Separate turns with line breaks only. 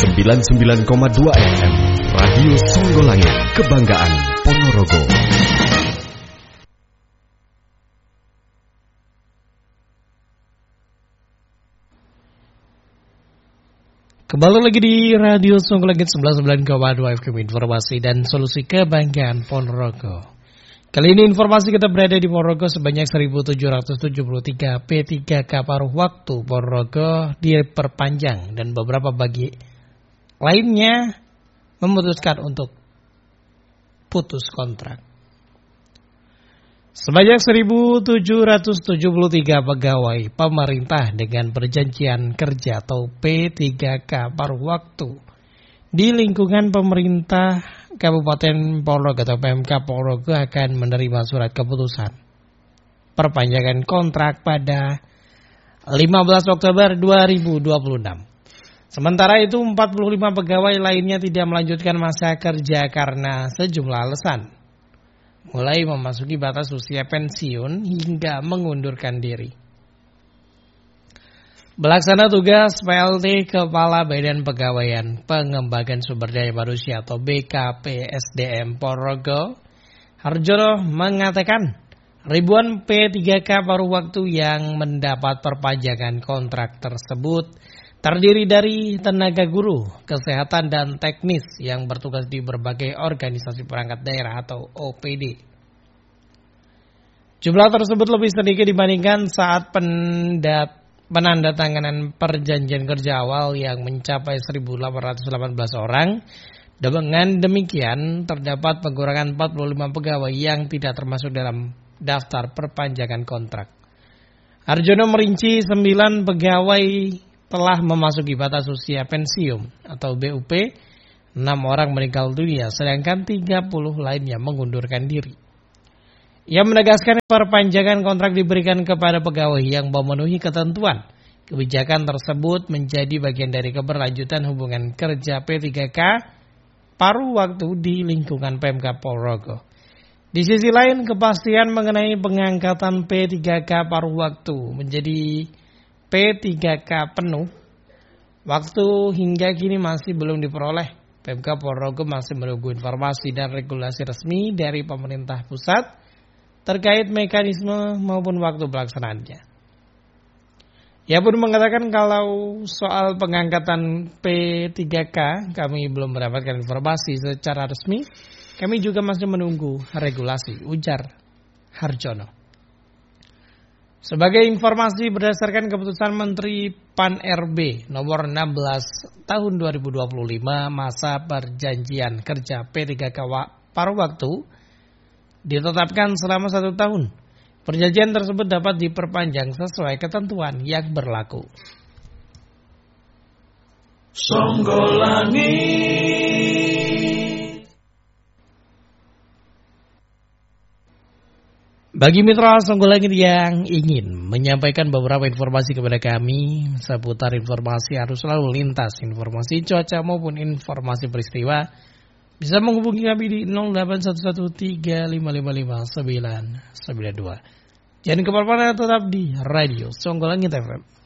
99,2 FM Radio Songgolangit, kebanggaan Ponorogo.
Kembali lagi di Radio Songgolangit 99,2 FM, informasi dan solusi kebanggaan Ponorogo. Kali ini informasi kita berada di Ponorogo sebanyak 1773 P3K paruh waktu Ponorogo diperpanjang dan beberapa bagi lainnya memutuskan untuk putus kontrak. Sebanyak 1773 pegawai pemerintah dengan perjanjian kerja atau P3K paruh waktu di lingkungan pemerintah Kabupaten Ponorogo atau PMK Ponorogo akan menerima surat keputusan perpanjangan kontrak pada 15 Oktober 2026. Sementara itu 45 pegawai lainnya tidak melanjutkan masa kerja karena sejumlah alasan, mulai memasuki batas usia pensiun hingga mengundurkan diri. Pelaksana tugas PLT Kepala Badan Pegawaian Pengembangan Sumber Daya Manusia atau BKPSDM Ponorogo, Harjono, mengatakan ribuan P3K paruh waktu yang mendapat perpanjangan kontrak tersebut terdiri dari tenaga guru, kesehatan dan teknis yang bertugas di berbagai organisasi perangkat daerah atau OPD. Jumlah tersebut lebih sedikit dibandingkan saat penandatanganan perjanjian kerja awal yang mencapai 1.818 orang. Dengan demikian, terdapat pengurangan 45 pegawai yang tidak termasuk dalam daftar perpanjangan kontrak. Harjono merinci 9 pegawai telah memasuki batas usia pensiun atau BUP, 6 orang meninggal dunia, sedangkan 30 lainnya mengundurkan diri. Ia menegaskan perpanjangan kontrak diberikan kepada pegawai yang memenuhi ketentuan. Kebijakan tersebut menjadi bagian dari keberlanjutan hubungan kerja P3K paruh waktu di lingkungan PMK Ponorogo. Di sisi lain, kepastian mengenai pengangkatan P3K paruh waktu menjadi P3K penuh waktu hingga kini masih belum diperoleh. PMK Ponorogo masih menunggu informasi dan regulasi resmi dari pemerintah pusat terkait mekanisme maupun waktu pelaksanaannya. Ia pun mengatakan kalau soal pengangkatan P3K kami belum mendapatkan informasi secara resmi, kami juga masih menunggu regulasi, ujar Harjono. Sebagai informasi berdasarkan keputusan Menteri Pan-RB nomor 16 tahun 2025 masa perjanjian kerja P3K paruh waktu ditetapkan selama 1 tahun. Perjanjian tersebut dapat diperpanjang sesuai ketentuan yang berlaku. Songgolangit. Bagi mitra Songgolangit yang ingin menyampaikan beberapa informasi kepada kami seputar informasi arus lalu lintas, informasi cuaca maupun informasi peristiwa, bisa menghubungi kami di 081135555992. Jangan kemana-mana, tetap di Radio Songgolangit FM.